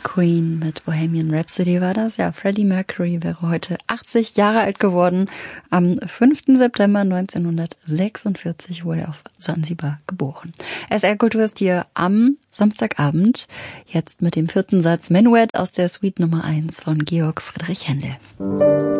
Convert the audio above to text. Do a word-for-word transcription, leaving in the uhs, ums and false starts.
Queen mit Bohemian Rhapsody war das. Ja, Freddie Mercury wäre heute achtzig Jahre alt geworden. Am fünften September neunzehnhundertsechsundvierzig wurde er auf Sansibar geboren. S R-Kultur ist hier am Samstagabend. Jetzt mit dem vierten Satz Menuett aus der Suite Nummer eins von Georg Friedrich Händel.